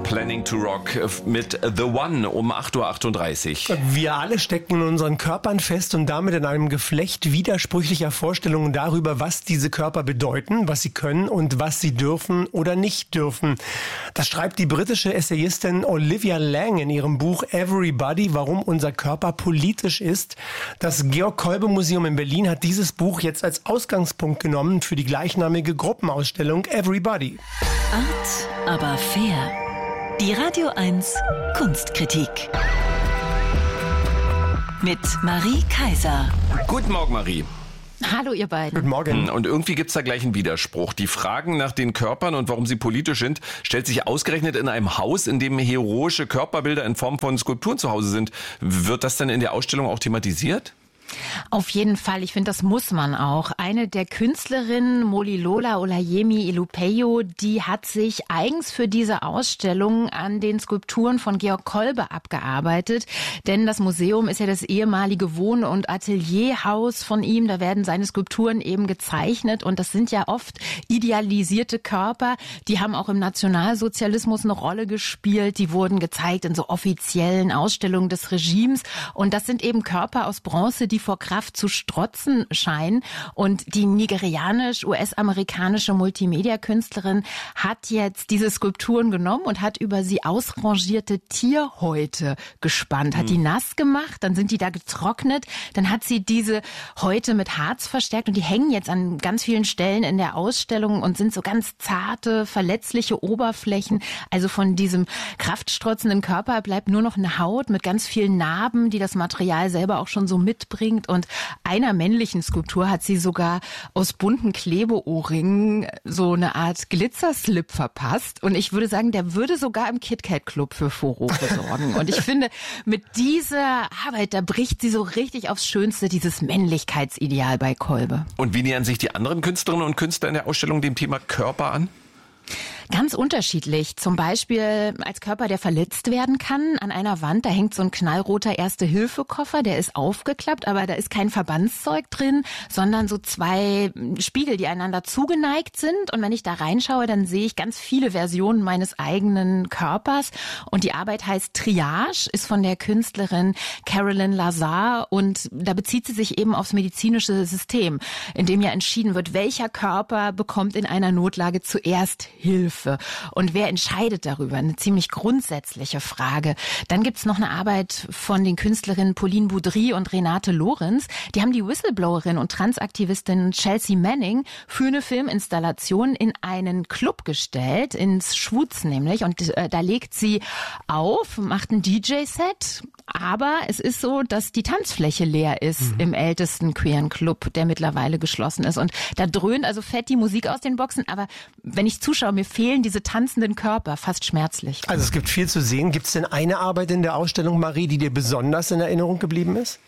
Planning to Rock mit The One um 8.38 Uhr. Wir alle stecken in unseren Körpern fest und damit in einem Geflecht widersprüchlicher Vorstellungen darüber, was diese Körper bedeuten, was sie können und was sie dürfen oder nicht dürfen. Das schreibt die britische Essayistin Olivia Laing in ihrem Buch Everybody, warum unser Körper politisch ist. Das Georg-Kolbe-Museum in Berlin hat dieses Buch jetzt als Ausgangspunkt genommen für die gleichnamige Gruppenausstellung Everybody. Art, aber fair. Die Radio 1 Kunstkritik. Mit Marie Kaiser. Guten Morgen, Marie. Hallo ihr beiden. Guten Morgen. Und irgendwie gibt's da gleich einen Widerspruch. Die Fragen nach den Körpern und warum sie politisch sind, stellt sich ausgerechnet in einem Haus, in dem heroische Körperbilder in Form von Skulpturen zu Hause sind. Wird das denn in der Ausstellung auch thematisiert? Auf jeden Fall, ich finde, das muss man auch. Eine der Künstlerinnen, Molilola Olayemi Ilupeyo, die hat sich eigens für diese Ausstellung an den Skulpturen von Georg Kolbe abgearbeitet. Denn das Museum ist ja das ehemalige Wohn- und Atelierhaus von ihm. Da werden seine Skulpturen eben gezeichnet und das sind ja oft idealisierte Körper. Die haben auch im Nationalsozialismus eine Rolle gespielt. Die wurden gezeigt in so offiziellen Ausstellungen des Regimes. Und das sind eben Körper aus Bronze, die vor Kraft zu strotzen scheinen. Und die nigerianisch-US-amerikanische Multimedia-Künstlerin hat jetzt diese Skulpturen genommen und hat über sie ausrangierte Tierhäute gespannt. Hat die nass gemacht, dann sind die da getrocknet, dann hat sie diese Häute mit Harz verstärkt und die hängen jetzt an ganz vielen Stellen in der Ausstellung und sind so ganz zarte, verletzliche Oberflächen. Also von diesem kraftstrotzenden Körper bleibt nur noch eine Haut mit ganz vielen Narben, die das Material selber auch schon so mitbringt. Und einer männlichen Skulptur hat sie sogar aus bunten Klebeohrringen so eine Art Glitzerslip verpasst. Und ich würde sagen, der würde sogar im KitKat-Club für Furore sorgen. Und ich finde, mit dieser Arbeit, da bricht sie so richtig aufs Schönste, dieses Männlichkeitsideal bei Kolbe. Und wie nähern sich die anderen Künstlerinnen und Künstler in der Ausstellung dem Thema Körper an? Ganz unterschiedlich. Zum Beispiel als Körper, der verletzt werden kann. An einer Wand, da hängt so ein knallroter Erste-Hilfe-Koffer, der ist aufgeklappt, aber da ist kein Verbandszeug drin, sondern so zwei Spiegel, die einander zugeneigt sind. Und wenn ich da reinschaue, dann sehe ich ganz viele Versionen meines eigenen Körpers. Und die Arbeit heißt Triage, ist von der Künstlerin Carolyn Lazar. Und da bezieht sie sich eben aufs medizinische System, in dem ja entschieden wird, welcher Körper bekommt in einer Notlage zuerst Hilfe. Und wer entscheidet darüber? Eine ziemlich grundsätzliche Frage. Dann gibt's noch eine Arbeit von den Künstlerinnen Pauline Boudry und Renate Lorenz. Die haben die Whistleblowerin und Transaktivistin Chelsea Manning für eine Filminstallation in einen Club gestellt, ins Schwutz nämlich. Und da legt sie auf, macht ein DJ-Set. Aber es ist so, dass die Tanzfläche leer ist im ältesten queeren Club, der mittlerweile geschlossen ist. Und da dröhnt also fett die Musik aus den Boxen. Aber wenn ich zuschaue, mir fehlen diese tanzenden Körper, fast schmerzlich. Also es gibt viel zu sehen. Gibt es denn eine Arbeit in der Ausstellung, Marie, die dir besonders in Erinnerung geblieben ist?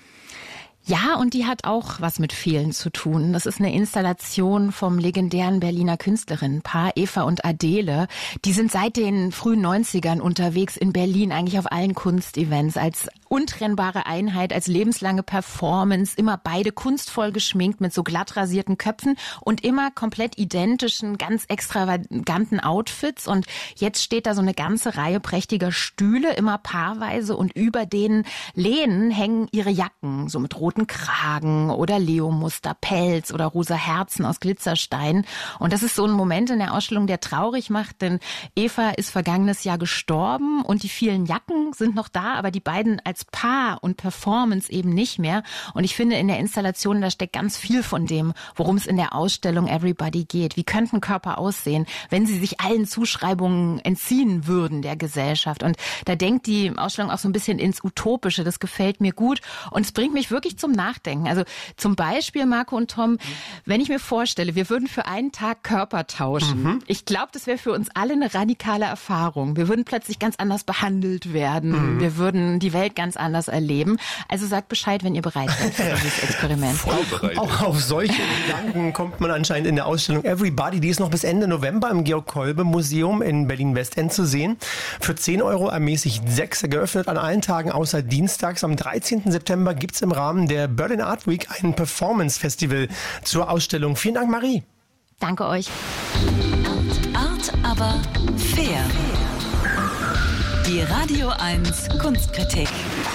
Ja, und die hat auch was mit vielen zu tun. Das ist eine Installation vom legendären Berliner Künstlerinnenpaar Eva und Adele. Die sind seit den frühen 90ern unterwegs in Berlin, eigentlich auf allen Kunstevents, als untrennbare Einheit, als lebenslange Performance, immer beide kunstvoll geschminkt mit so glatt rasierten Köpfen und immer komplett identischen, ganz extravaganten Outfits. Und jetzt steht da so eine ganze Reihe prächtiger Stühle, immer paarweise, und über den Lehnen hängen ihre Jacken, so mit roten Kragen oder Leo-Muster, Pelz oder rosa Herzen aus Glitzerstein. Und das ist so ein Moment in der Ausstellung, der traurig macht, denn Eva ist vergangenes Jahr gestorben und die vielen Jacken sind noch da, aber die beiden als Paar und Performance eben nicht mehr. Und ich finde, in der Installation, da steckt ganz viel von dem, worum es in der Ausstellung Everybody geht. Wie könnten Körper aussehen, wenn sie sich allen Zuschreibungen entziehen würden der Gesellschaft? Und da denkt die Ausstellung auch so ein bisschen ins Utopische. Das gefällt mir gut. Und es bringt mich wirklich zum Nachdenken. Also zum Beispiel, Marco und Tom, wenn ich mir vorstelle, wir würden für einen Tag Körper tauschen. Ich glaube, das wäre für uns alle eine radikale Erfahrung. Wir würden plötzlich ganz anders behandelt werden. Wir würden die Welt ganz anders erleben. Also sagt Bescheid, wenn ihr bereit seid für dieses Experiment. Auch auf solche Gedanken kommt man anscheinend in der Ausstellung Everybody. Die ist noch bis Ende November im Georg-Kolbe-Museum in Berlin-Westend zu sehen. Für 10 € ermäßigt 6, geöffnet an allen Tagen außer dienstags. Am 13. September gibt es im Rahmen der Berlin Art Week ein Performance-Festival zur Ausstellung. Vielen Dank, Marie. Danke euch. Art, aber fair. Die Radio 1 Kunstkritik